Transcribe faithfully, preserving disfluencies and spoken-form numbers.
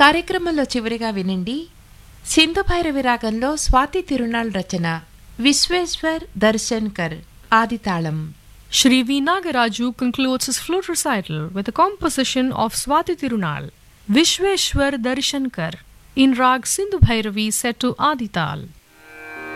కార్యక్రమంలో చివరిగా వినండి సింధు భైరవి రాగంలో స్వాతి తిరునాళ్ రచన Vishweshwar దర్శన్కర్ ఆదితాళం. Shri V. Nagaraju concludes his flute recital with a composition of Swati Tirunal, Vishweshwar Darshankar, in Rag Sindhu Bhairavi set to Adital.